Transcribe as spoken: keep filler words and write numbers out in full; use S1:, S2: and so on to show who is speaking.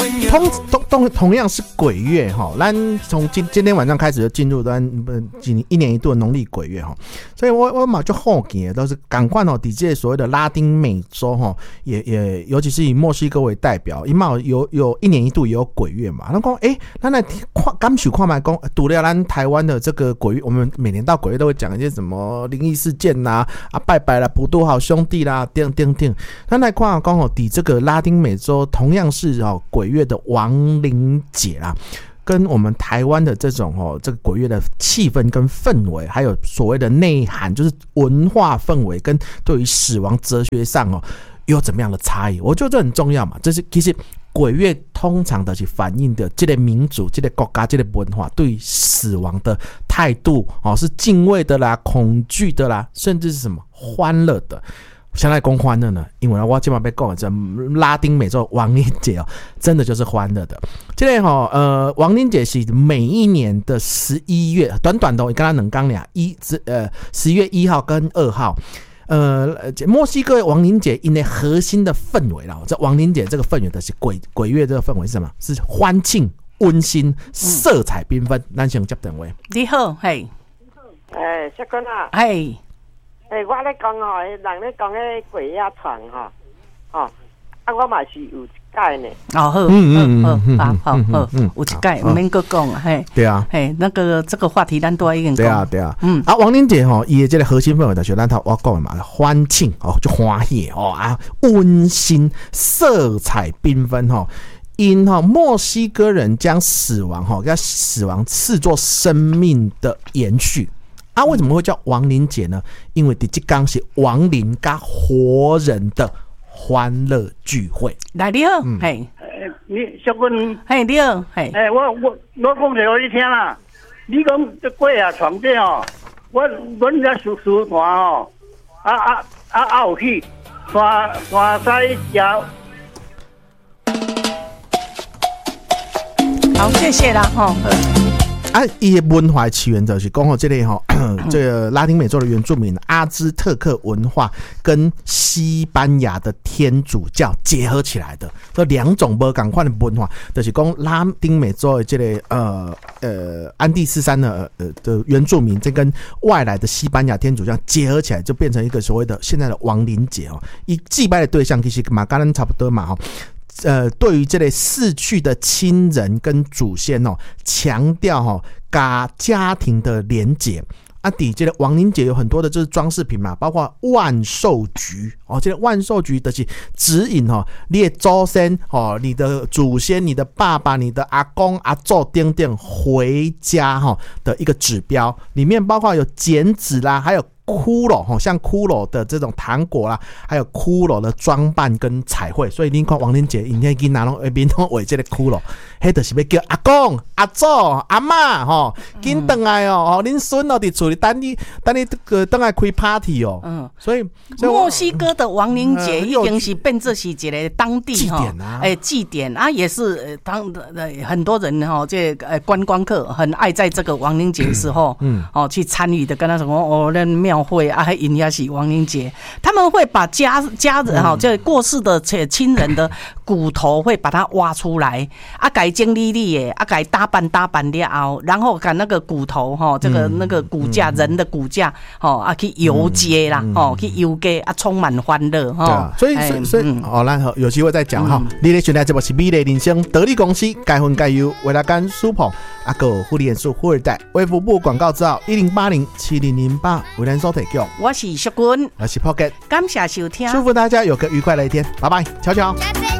S1: 同同同同样是鬼月哈，咱从今今天晚上开始就进入咱几一年一度的农历鬼月哈，所以我我嘛就好奇的都是赶快哦，底这所谓的拉丁美洲哈，也也尤其是以墨西哥为代表，因嘛有有一年一度也有鬼月嘛，那讲哎，咱来看感受看卖讲，除了咱台湾的这个鬼月，我们每年到鬼月都会讲一些什么灵异事件呐、啊，啊拜拜啦、普渡好兄弟啦，等等等，咱来看刚好底这个拉丁美洲同样是哦鬼月的亡灵节啦，跟我们台湾的这种哦这个鬼月的气氛跟氛围，还有所谓的内涵，就是文化氛围跟对于死亡哲学上哦有怎么样的差异？我觉得这很重要嘛。这是其实鬼月通常的是反映的这个民族、这个国家、这个文化对于死亡的态度哦，是敬畏的啦、恐惧的啦，甚至是什么欢乐的。现在讲欢乐呢，因为我今晚被讲这拉丁美洲亡灵节哦，真的就是欢乐的。这个哈呃，亡灵节是每一年的十一月，短短的，我刚刚能讲俩一呃十一月一号跟二号。呃，墨西哥亡灵节因为核心的氛围啦，这亡灵节这个氛围的是鬼鬼月这个氛围是什么？是欢庆、温馨、色彩缤纷。咱先接电话。
S2: 你好，嘿，
S3: 诶，小君啊，
S2: 嘿。
S3: 诶，我咧讲吼，人咧讲迄鬼压床吼，吼，啊，我嘛是有一解呢。
S2: 哦，好，嗯嗯好好好，有一解，唔免搁讲，嘿，
S1: 对啊，
S2: 嘿，那个这个话题咱都已经讲，
S1: 对啊对啊，嗯，啊，亡灵节吼，伊的这个核心氛围就是咱头我讲的嘛，欢庆哦，就欢喜哦啊，温馨、色彩缤纷吼。因哈墨西哥人将死亡哈，将死亡视作生命的延续。啊，为什么会叫亡灵节呢？因为第这天是亡灵跟活人的欢乐聚会。
S2: 来，你好，嗯、嘿，
S4: 你小君，
S2: 嘿，你好，嘿，
S4: 哎，我我我讲一个你听啦。你讲这鬼啊床这哦，我阮在书书团哦，啊啊啊啊有去山山西桥。
S2: 好，谢谢啦，哈。
S1: 啊，伊的文化起源就是讲吼，这里吼，这个拉丁美洲的原住民阿兹特克文化跟西班牙的天主教结合起来的，这两种不同款的文化，就是讲拉丁美洲的这个呃呃安第斯山的呃的原住民，这跟外来的西班牙天主教结合起来，就变成一个所谓的现在的亡灵节哦。以祭拜的对象其实嘛，跟咱差不多嘛哈。呃，对于这类逝去的亲人跟祖先哦，强调哈、哦，家家庭的连结。啊，底这个亡灵节有很多的就是装饰品嘛，包括万寿菊哦，这个万寿菊的是指引哦，你的祖先哦，你的祖先、你的爸爸、你的阿公、阿祖等等回家哈的一个指标，里面包括有剪纸啦，还有骷髅像骷髅的这种糖果啦，还有骷髅的装扮跟彩绘，所以你看亡灵节，今天囡仔拢下面拢画这个骷髅，迄就是要叫阿公、阿祖、阿嬷吼，紧回来哦，哦，恁孙哦伫厝里等你，等你个等来开 party 哦，嗯，所以
S2: 墨西哥的亡灵节已经是变这是一个当地哈，哎祭典啊，也是当很多人哈，这呃观光客很爱在这个亡灵节的时候，嗯，哦去参与的，跟他什么哦那庙。会啊，还因也是亡灵节，他们会把家家人哈，这过世的亲人的骨头会把它挖出来，啊，改整理理的，啊，改打扮打扮了后，然后把那个骨头哈，这个那个骨架，人的骨架，哦啊，去游街啦，哦，去游街啊，充满欢乐哈。
S1: 所以所以所以，哦，咱有机会再讲哈。你咧选择这部是美丽人生得力公司，该分该优，为了干舒捧，啊个护理元素富二代，卫福部广告之后一零八零七零零八，为咱所提供。
S2: 我是淑君，
S1: 我是 Pocket，
S2: 感谢收听，
S1: 祝福大家有个愉快的一天，拜拜，悄悄。